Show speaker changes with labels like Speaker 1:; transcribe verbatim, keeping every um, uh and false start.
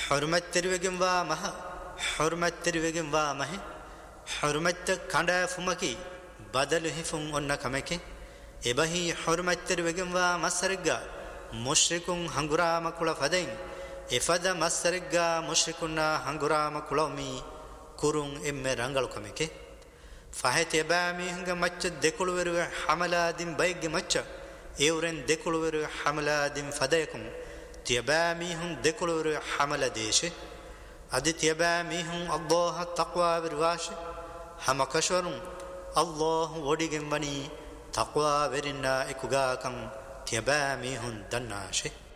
Speaker 1: حرمت ترويجم وامه حرمت ترويجم وامه حرمت كندا فمكي بدله فم أن كمكي إبهي حرمت ترويجم وامسرجع مشركون هنغرا مكولا فدين إفدا مسرجع مشركونا هنغرا مكولامي كورون إم رانغال كمكي فهت يبامي هنغ مچ دكولور حملا دين بيج مچ إيورن دكولور حملا دين فدايكم تيبامي هن دكولور حملا ديش أدي تيبامي هن الله تقوى برواش هم كشورون الله وديگم بني تقوى برنا إكوغاكم تيبامي هن دناشي